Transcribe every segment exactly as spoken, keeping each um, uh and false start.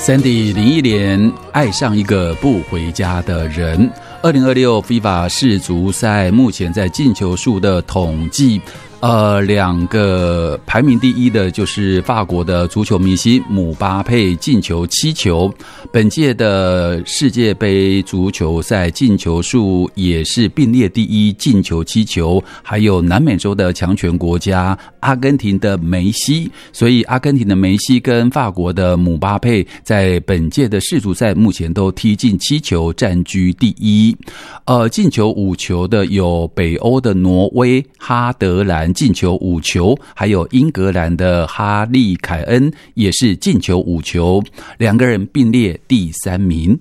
Sandy 林忆莲爱上一个不回家的人。二零二六 FIFA 世足赛目前在进球数的统计，呃，两个排名第一的就是法国的足球明星姆巴佩，进球七球。本届的世界杯足球赛进球数也是并列第一，进球七球。还有南美洲的强权国家阿根廷的梅西，所以阿根廷的梅西跟法国的姆巴佩在本届的世足赛目前都踢进七球，占据第一。呃，进球五球的有北欧的挪威哈德兰，进球五球，还有英格兰的哈利凯恩也是进球五球，两个人并列第三名。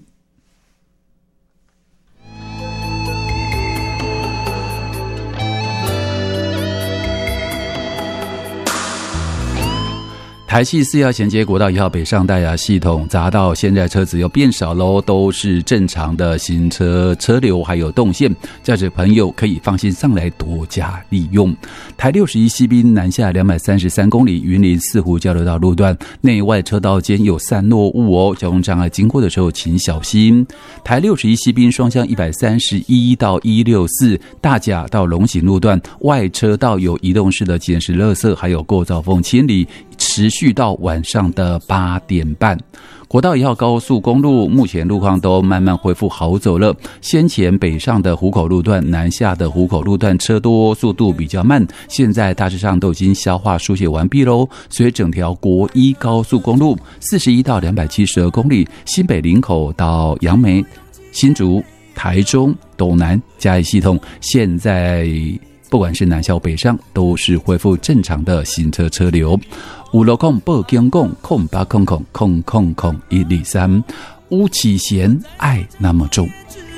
台系四要衔接国道一号北上大雅系统匝道，现在车子又变少喽，都是正常的行车车流还有动线，驾驶朋友可以放心上来多加利用。台六十一西滨南下两百三十三公里，云林四湖交流道路段内外车道间有散落物哦，交通障碍经过的时候请小心。台六十一西滨双向一百三十一到一六四大甲到龙井路段外车道有移动式的捡拾垃圾还有构造缝清理，持续到晚上的八点半。国道一号高速公路目前路况都慢慢恢复好走了，先前北上的湖口路段南下的湖口路段车多，速度比较慢，现在大致上都已经消化疏解完毕咯。所以整条国一高速公路四十一到两百七十二公里，新北林口到杨梅、新竹、台中、斗南、嘉义系统现在不管是南下北上都是恢复正常的行车车流。五六空报警讲空八空空空空空一二三，巫启贤爱那么重。